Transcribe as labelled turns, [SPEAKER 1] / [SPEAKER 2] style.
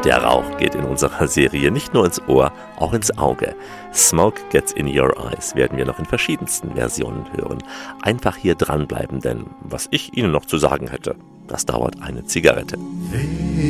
[SPEAKER 1] Der Rauch geht in unserer Serie nicht nur ins Ohr, auch ins Auge. Smoke Gets in Your Eyes werden wir noch in verschiedensten Versionen hören. Einfach hier dranbleiben, denn was ich Ihnen noch zu sagen hätte, das dauert eine Zigarette.
[SPEAKER 2] Hey.